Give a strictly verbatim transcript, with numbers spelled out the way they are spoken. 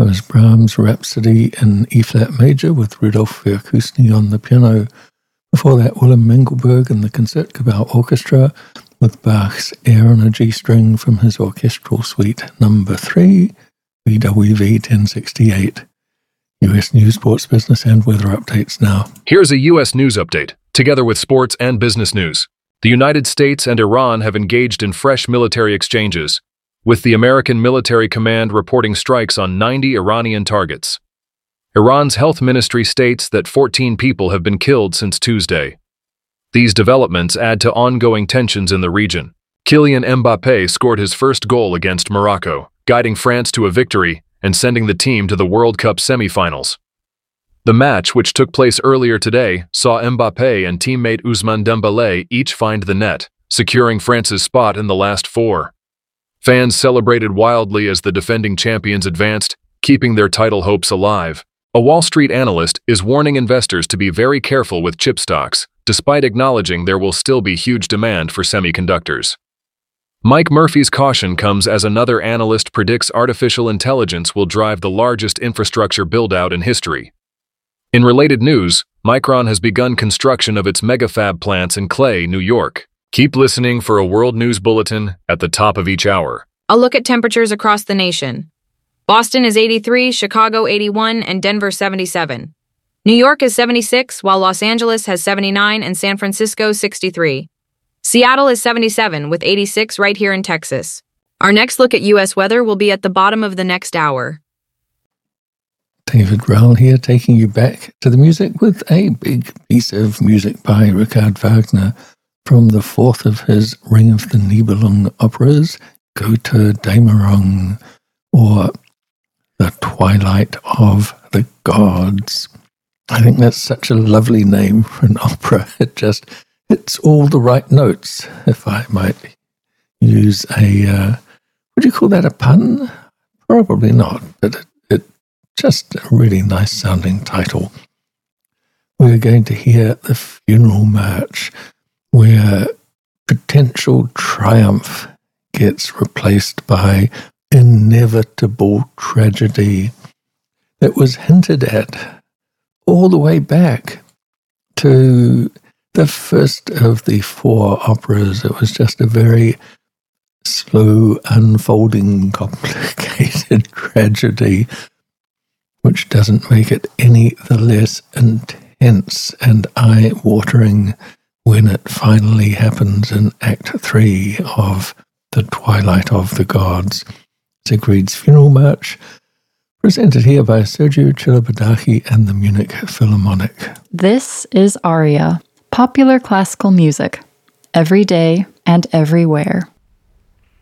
That was Brahms' Rhapsody in E-flat major with Rudolf Verkusny on the piano. Before that, Willem Mengelberg and the Concertgebouw Orchestra with Bach's Air on a G-string from his orchestral suite number three, B W V ten sixty-eight. U S news, sports, business, and weather updates now. Here's a U S news update, together with sports and business news. The United States and Iran have engaged in fresh military exchanges, with the American Military Command reporting strikes on ninety Iranian targets. Iran's health ministry states that fourteen people have been killed since Tuesday. These developments add to ongoing tensions in the region. Kylian Mbappé scored his first goal against Morocco, guiding France to a victory and sending the team to the World Cup semifinals. The match, which took place earlier today, saw Mbappé and teammate Ousmane Dembélé each find the net, securing France's spot in the last four. Fans celebrated wildly as the defending champions advanced, keeping their title hopes alive. A Wall Street analyst is warning investors to be very careful with chip stocks, despite acknowledging there will still be huge demand for semiconductors. Mike Murphy's caution comes as another analyst predicts artificial intelligence will drive the largest infrastructure build-out in history. In related news, Micron has begun construction of its megafab plants in Clay, New York. Keep listening for a World News Bulletin at the top of each hour. A look at temperatures across the nation. Boston is eighty-three, Chicago eighty-one, and Denver seventy-seven. New York is seventy-six, while Los Angeles has seventy-nine and San Francisco sixty-three. Seattle is seventy-seven with eighty-six right here in Texas. Our next look at U S weather will be at the bottom of the next hour. David Rowell here, taking you back to the music with a big piece of music by Richard Wagner from the fourth of his Ring of the Nibelung operas, Götterdämmerung, or The Twilight of the Gods. I think that's such a lovely name for an opera. It just hits all the right notes, if I might use a, uh, would you call that a pun? Probably not, but it, it just a really nice sounding title. We're going to hear the funeral march, where potential triumph gets replaced by inevitable tragedy that was hinted at all the way back to the first of the four operas. It was just a very slow, unfolding, complicated tragedy, which doesn't make it any the less intense and eye-watering when it finally happens in Act Three of The Twilight of the Gods. Siegfried's Funeral March, presented here by Sergiu Celibidache and the Munich Philharmonic. This is Aria, popular classical music, every day and everywhere.